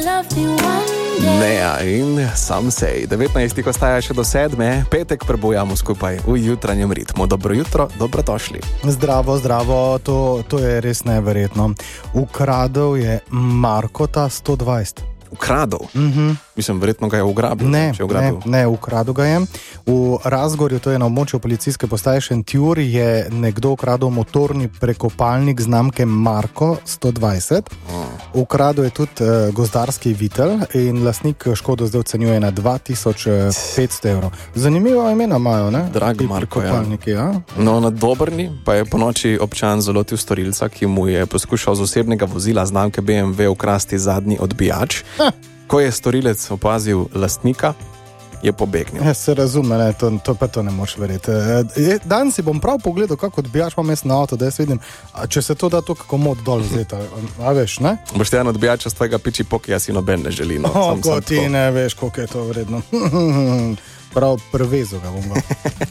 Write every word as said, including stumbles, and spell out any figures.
Nea in sam sej. devetnajstih ostaja še do sedme, petek prebujamo skupaj v jutranjem ritmu. Dobro jutro, dobrodošli. Zdravo, zdravo, to, to je res neverjetno. Ukradel je Markota sto dvajset. Ukradel? Mhm. Mislim, verjetno ga je ugrabil. Ne, če je ugrabil. ne, ne, ukradel ga je. V Razgorju, to je na območju policijske postaje Šentjur, je nekdo ukradel motorni prekopalnik znamke Marko sto dvajset. Oh. Ukradel je tudi uh, gozdarski vitel in lastnik škodo zdaj ocenjuje na dva tisoč petsto evrov. Zanimivo imena imajo, ne? Drag Marko, ja. ja. No, na Dobrni pa je ponoči občan zalotil storilca, ki mu je poskušal z osebnega vozila znamke B M W ukrasti zadnji odbijač. Ha. Ko je storilec opazil lastnika, je pobegnil. Ja, se razume, ne, to, to pa to ne moš verjeti. E, danes si bom prav pogledal, kako odbijač imam jaz na avto, da jaz vidim, a če se to da to kako mod dol vzeti, a veš, ne? Boš te en odbijač z tvojega piči pokija si noben ne želi. No, o, ko ti tako. Ne veš, koliko je to vredno. Prav prvezo ga bom ga.